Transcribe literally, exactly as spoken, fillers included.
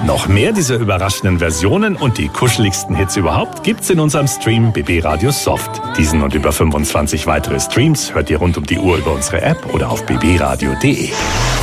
Noch mehr dieser überraschenden Versionen und die kuscheligsten Hits überhaupt gibt's in unserem Stream B B Radio Soft. Diesen und über fünfundzwanzig weitere Streams hört ihr rund um die Uhr über unsere App oder auf b b radio punkt d e.